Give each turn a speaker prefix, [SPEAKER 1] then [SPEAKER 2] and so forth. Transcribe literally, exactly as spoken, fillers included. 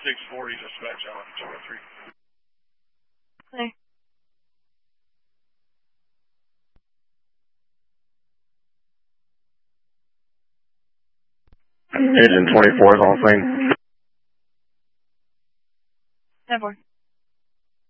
[SPEAKER 1] six forty, dispatch on two oh three.
[SPEAKER 2] Clear.
[SPEAKER 3] Agent twenty-four is on scene.
[SPEAKER 2] ten four.